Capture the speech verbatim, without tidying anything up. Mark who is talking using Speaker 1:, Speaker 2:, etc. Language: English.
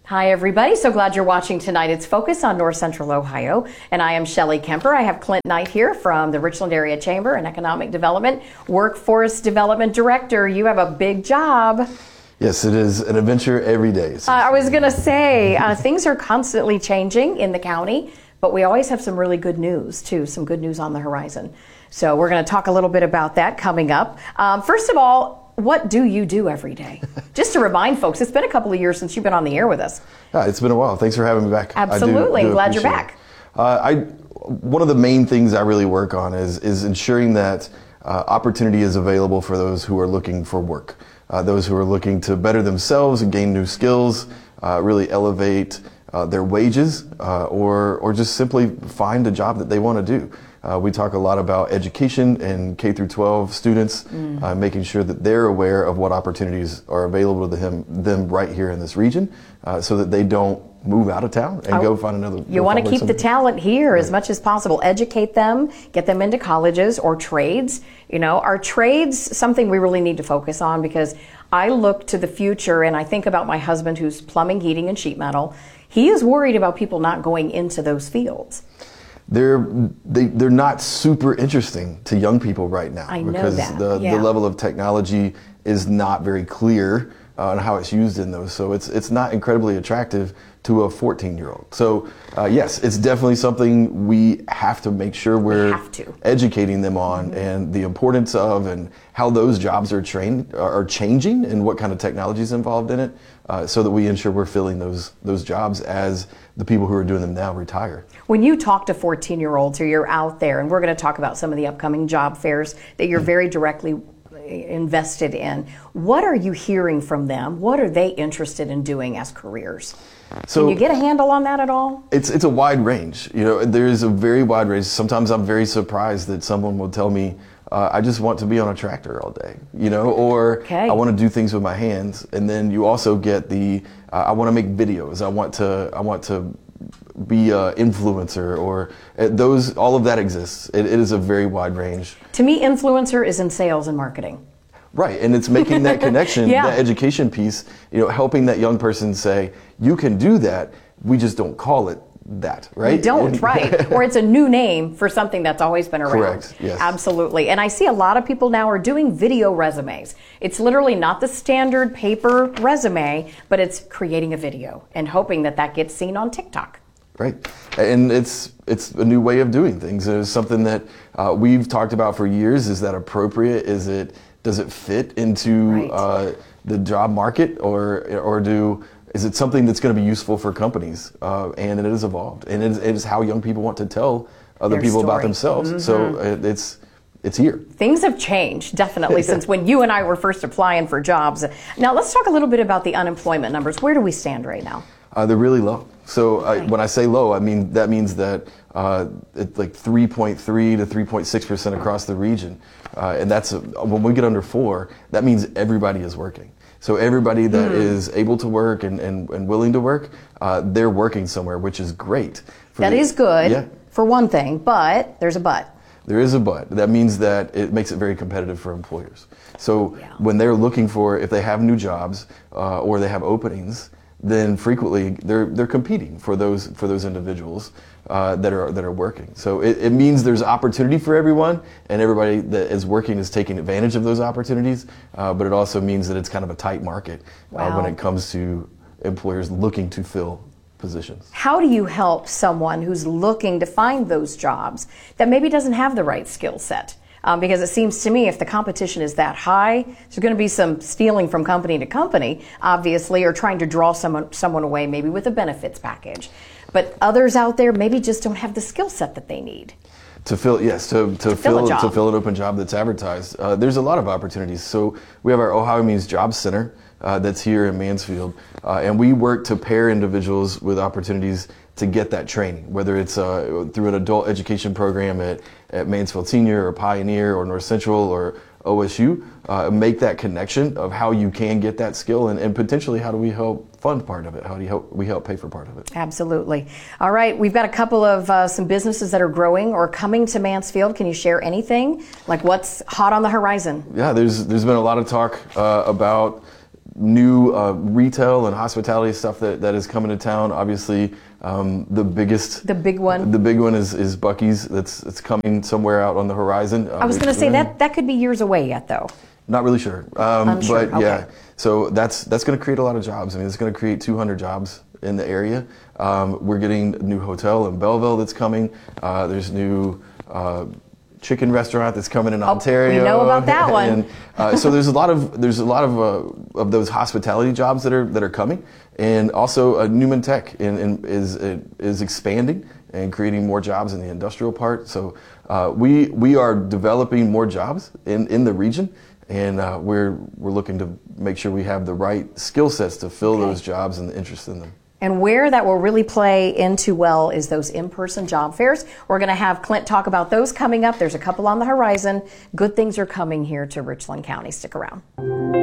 Speaker 1: Hi everybody, so glad you're watching tonight. It's Focus on North Central Ohio, and I am Shelley Kemper. I have Clint Knight here from the Richland Area Chamber and Economic Development, Workforce Development Director. You have a big job.
Speaker 2: Yes, it is an adventure every day.
Speaker 1: Uh, I was going to say, uh, things are constantly changing in the county, but we always have some really good news too, some good news on the horizon. So we're going to talk a little bit about that coming up. Um, first of all, what do you do every day? Just to remind folks, it's been a couple of years since you've been on the air with us.
Speaker 2: Yeah, it's been a while. Thanks for having me back.
Speaker 1: Absolutely.
Speaker 2: I do, do
Speaker 1: Glad you're back.
Speaker 2: Uh, I, one of the main things I really work on is, is ensuring that uh, opportunity is available for those who are looking for work, uh, those who are looking to better themselves and gain new skills, uh, really elevate uh, their wages, uh, or, or just simply find a job that they want to do. Uh, we talk a lot about education and K through twelve students, mm. uh, making sure that they're aware of what opportunities are available to them, them right here in this region, uh, so that they don't move out of town and oh, go find another.
Speaker 1: You want to keep the talent here right. as much as possible. Educate them, get them into colleges or trades. You know, are trades something we really need to focus on? Because I look to the future and I think about my husband who's plumbing, heating, and sheet metal. He is worried about people not going into those fields.
Speaker 2: They're they, they're not super interesting to young people right now
Speaker 1: I know
Speaker 2: because
Speaker 1: that.
Speaker 2: the
Speaker 1: Yeah.
Speaker 2: the level of technology is not very clear uh, on how it's used in those. So it's it's not incredibly attractive to a fourteen year old. So uh, yes, it's definitely something we have to make sure we're
Speaker 1: we have to.
Speaker 2: educating them on, mm-hmm. and the importance of and how those jobs are trained are changing and what kind of technology is involved in it, uh, so that we ensure we're filling those those jobs as the people who are doing them now retire.
Speaker 1: When you talk to fourteen year olds or you're out there, and we're going to talk about some of the upcoming job fairs that you're very directly invested in, what are you hearing from them? What are they interested in doing as careers? So, can you get a handle on that at all?
Speaker 2: It's it's a wide range. You know, there's a very wide range. Sometimes I'm very surprised that someone will tell me, uh, I just want to be on a tractor all day, you know, or
Speaker 1: okay.
Speaker 2: I want to do things with my hands. And then you also get the, uh, I want to make videos. I want to, I want to be an influencer, or uh, those, all of that exists. It, it is a very wide range.
Speaker 1: To me, influencer is in sales and marketing.
Speaker 2: Right, and it's making that connection,
Speaker 1: yeah.
Speaker 2: that education piece, you know, helping that young person say, you can do that, we just don't call it that, right?
Speaker 1: We don't, and, right. Or it's a new name for something that's always been around.
Speaker 2: Correct, yes.
Speaker 1: Absolutely. And I see a lot of people now are doing video resumes. It's literally not the standard paper resume, but it's creating a video and hoping that that gets seen on TikTok.
Speaker 2: Right, and it's it's a new way of doing things. It's something that uh, we've talked about for years. Is that appropriate? Is it does it fit into
Speaker 1: right.
Speaker 2: uh, the job market, or or do is it something that's going to be useful for companies? Uh, and it has evolved, and it is, it is how young people want to tell other
Speaker 1: Their
Speaker 2: people
Speaker 1: story.
Speaker 2: about themselves.
Speaker 1: Mm-hmm.
Speaker 2: So it, it's it's here.
Speaker 1: Things have changed, definitely, since when you and I were first applying for jobs. Now let's talk a little bit about the unemployment numbers. Where do we stand right now?
Speaker 2: Uh, they're really low. So
Speaker 1: right.
Speaker 2: I, when I say low, I mean that means that uh, it's like three point three to three point six percent across the region, uh, and that's a, when we get under four. That means everybody is working. So everybody that mm. is able to work and, and, and willing to work, uh, they're working somewhere, which is great.
Speaker 1: That
Speaker 2: the,
Speaker 1: is good,
Speaker 2: yeah.
Speaker 1: for one thing, but there's a but.
Speaker 2: There is a but. That means that it makes it very competitive for employers. So
Speaker 1: yeah.
Speaker 2: when they're looking for, if they have new jobs uh, or they have openings, then frequently they're they're competing for those for those individuals uh, that are that are working. So it, it means there's opportunity for everyone, and everybody that is working is taking advantage of those opportunities. Uh, but it also means that it's kind of a tight market
Speaker 1: wow.
Speaker 2: uh, when it comes to employers looking to fill positions.
Speaker 1: How do you help someone who's looking to find those jobs that maybe doesn't have the right skill set? Um, because it seems to me if the competition is that high, there's going to be some stealing from company to company, obviously, or trying to draw someone someone away maybe with a benefits package. But others out there maybe just don't have the skill set that they need.
Speaker 2: To fill, yes, to, to,
Speaker 1: to
Speaker 2: fill,
Speaker 1: fill
Speaker 2: to fill an open job that's advertised. Uh, there's a lot of opportunities. So we have our Ohio Means Job Center uh, that's here in Mansfield, uh, and we work to pair individuals with opportunities to get that training, whether it's uh, through an adult education program at, at Mansfield Senior or Pioneer or North Central or O S U, uh, make that connection of how you can get that skill, and, and potentially how do we help fund part of it? How do you help, we help pay for part of it?
Speaker 1: Absolutely. All right, we've got a couple of uh, some businesses that are growing or coming to Mansfield. Can you share anything? Like what's hot on the horizon?
Speaker 2: Yeah, there's there's been a lot of talk uh, about new uh, retail and hospitality stuff that, that is coming to town. Obviously, um, the biggest,
Speaker 1: the big one,
Speaker 2: the big one is, is Buc-ee's. That's it's coming somewhere out on the horizon. Uh,
Speaker 1: I was going to say that that could be years away yet, though.
Speaker 2: Not really sure, um,
Speaker 1: Unsure.
Speaker 2: but
Speaker 1: Okay.
Speaker 2: yeah. So that's that's going to create a lot of jobs. I mean, it's going to create two hundred jobs in the area. Um, we're getting a new hotel in Belleville that's coming. Uh, there's new uh, chicken restaurant that's coming in
Speaker 1: Oh,
Speaker 2: Ontario.
Speaker 1: we know about that one.
Speaker 2: And, uh, so there's a lot of there's a lot of uh, of those hospitality jobs that are that are coming, and also uh, Newman Tech in, in, is is expanding and creating more jobs in the industrial part. So uh, we we are developing more jobs in, in the region, and uh, we're we're looking to make sure we have the right skill sets to fill
Speaker 1: Okay.
Speaker 2: those jobs and the interest in them.
Speaker 1: And where that will really play into well is those in-person job fairs. We're going to have Clint talk about those coming up. There's a couple on the horizon. Good things are coming here to Richland County. Stick around.